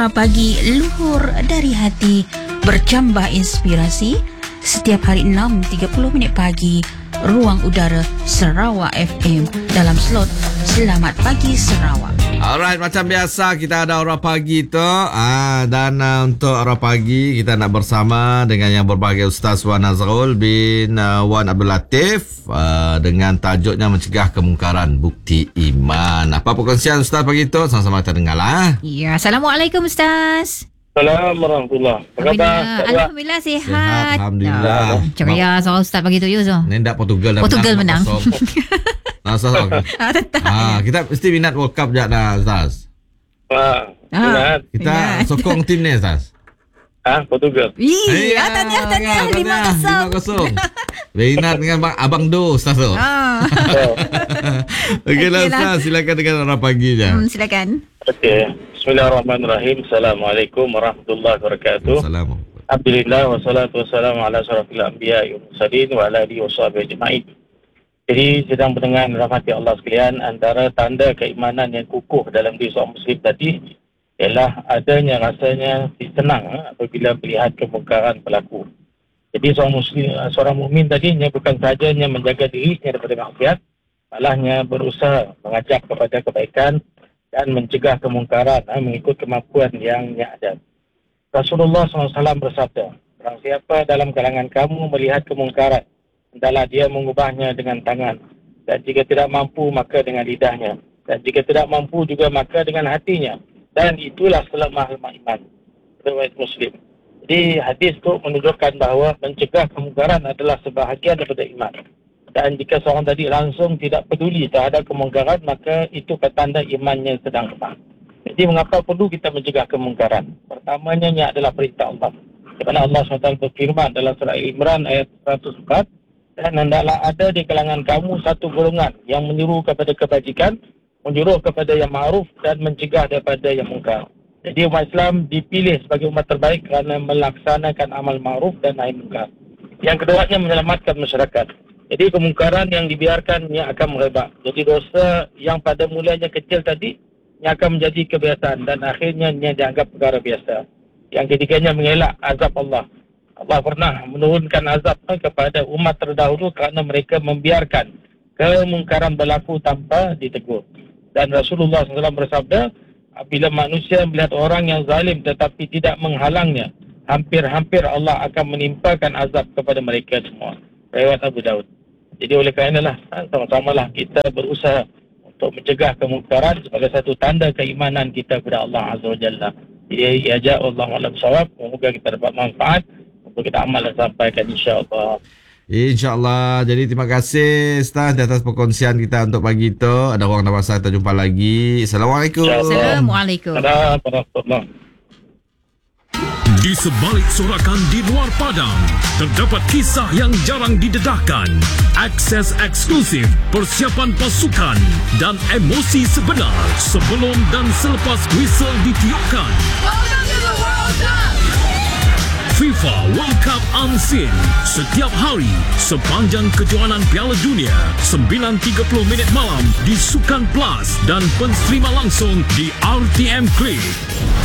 Era pagi luhur dari hati, bercambah inspirasi. Setiap hari 6.30 pagi, Ruang Udara Sarawak FM dalam slot Selamat Pagi Sarawak. Alright, macam biasa kita ada Aura Pagi tu. Dan untuk Aura Pagi kita nak bersama dengan yang berbahagia Ustaz Wan Nazrul bin Wan Abdul Latif dengan tajuknya Mencegah Kemungkaran Bukti Iman. Apa perkongsian Ustaz pagi tu? Sama-sama kita dengar lah. Ya, Assalamualaikum Ustaz. Assalamualaikum warahmatullahi wabarakatuh. Alhamdulillah sihat. Alhamdulillah. Ceria soal Ustaz pagi tu you so. Ni dah Portugal menang. Kita mesti minat World Cup je dah Ustaz. Minat. Kita sokong tim ni Ustaz. Portugal. Tanya 5-0. Minat dengan Abang Do Ustaz tu. Okeylah Ustaz, silakan dengan Aura Pagi je. Silakan. Okey. Bismillahirrahmanirrahim. Assalamualaikum warahmatullahi wabarakatuh. Assalamualaikum. Alhamdulillah wassalatu wassalamu ala asyrafil anbiya'i wal mursalin wa ala alihi washabihi ajma'in. Jadi sedang mendengar rahmati Allah sekalian, antara tanda keimanan yang kukuh dalam diri seorang muslim tadi ialah adanya rasanya senang apabila melihat kemungkaran berlaku. Jadi seorang mukmin tadinya bukan sahaja menjaga dirinya daripada maksiat, malahnya berusaha mengajak kepada kebaikan dan mencegah kemungkaran mengikut kemampuan yang ada. Rasulullah SAW bersabda, barang siapa dalam kalangan kamu melihat kemungkaran, hendaklah dia mengubahnya dengan tangan, dan jika tidak mampu maka dengan lidahnya, dan jika tidak mampu juga maka dengan hatinya, dan itulah selemah-lemah iman. Riwayat Muslim. Jadi hadis itu menunjukkan bahawa mencegah kemungkaran adalah sebahagian daripada iman. Dan jika seorang tadi langsung tidak peduli terhadap kemungkaran, maka itu petanda imannya sedang lemah. Jadi mengapa perlu kita mencegah kemungkaran? Pertamanya ini adalah perintah Allah. Di mana Allah SWT berfirman dalam surah Al-Imran ayat 104, dan hendaklah ada di kalangan kamu satu golongan yang menyuruh kepada kebajikan, menyuruh kepada yang ma'ruf dan mencegah daripada yang mungkar. Jadi umat Islam dipilih sebagai umat terbaik kerana melaksanakan amal ma'ruf dan nahi mungkar. Yang keduanya menyelamatkan masyarakat. Jadi kemungkaran yang dibiarkan ia akan merebak. Jadi dosa yang pada mulanya kecil tadi ia akan menjadi kebiasaan dan akhirnya ia dianggap perkara biasa. Yang ketiganya mengelak azab Allah. Allah pernah menurunkan azab kepada umat terdahulu kerana mereka membiarkan kemungkaran berlaku tanpa ditegur. Dan Rasulullah SAW bersabda, apabila manusia melihat orang yang zalim tetapi tidak menghalangnya, hampir-hampir Allah akan menimpakan azab kepada mereka semua. Riwayat Abu Daud. Jadi oleh kerana sama-samalah kita berusaha untuk mencegah kemungkaran sebagai satu tanda keimanan kita kepada Allah Azza wa Jalla. Jadi ajak Allah alam sawab, semoga kita dapat manfaat untuk kita amal dan sampaikan insya-Allah. InsyaAllah. Jadi terima kasih Ustaz di atas perkongsian kita untuk pagi itu. Ada orang dah masa kita jumpa lagi. Assalamualaikum. Assalamualaikum. Assalamualaikum. Di sebalik sorakan di luar padang, terdapat kisah yang jarang didedahkan, akses eksklusif, persiapan pasukan dan emosi sebenar sebelum dan selepas whistle ditiupkan. FIFA World Cup Unseen setiap hari sepanjang kejohanan Piala Dunia 9.30 malam di Sukan Plus dan pensterima langsung di RTM Click.